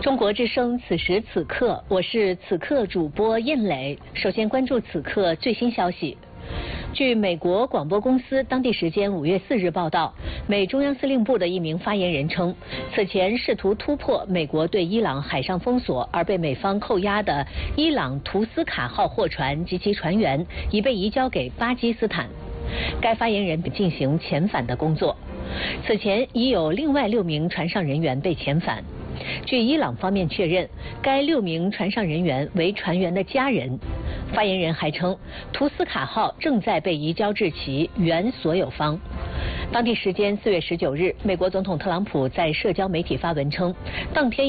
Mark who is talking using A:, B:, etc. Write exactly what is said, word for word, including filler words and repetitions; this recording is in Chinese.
A: 中国之声，此时此刻，我是此刻主播燕磊。首先关注此刻最新消息。据美国广播公司当地时间五月四日报道，美中央司令部的一名发言人称，此前试图突破美国对伊朗海上封锁而被美方扣押的伊朗图斯卡号货船及其船员已被移交给巴基斯坦。该发言人进行遣返的工作。此前已有另外六名船上人员被遣返。据伊朗方面确认，该六名船上人员为船员的家人。发言人还称，图斯卡号正在被移交至其原所有方。当地时间四月十九日，美国总统特朗普在社交媒体发文称，当天